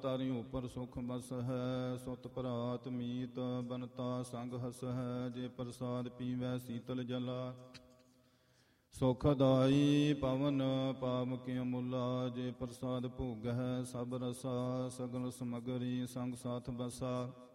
ਤਾਰੀ ਉਪਰ ਸੁਖ ਬਸ ਹੈ। ਸੁਤ ਭਰਾਤ ਮੀਤ ਬਨਤਾ ਸੰਗ ਹਸ ਹੈ। ਜੇ ਪ੍ਰਸਾਦ ਪੀਵੈ ਸੀਤਲ ਜਲਾ, ਸੁਖਦਾਈ ਪਵਨ ਪਾਮ ਕੀ ਮੁਲਾ। ਜੇ ਪ੍ਰਸਾਦ ਭੋਗ ਹੈ ਸਭ ਰਸਾ, ਸਗਲ ਸਮਗਰੀ ਸੰਗ ਸਾਥ ਬਸਾ।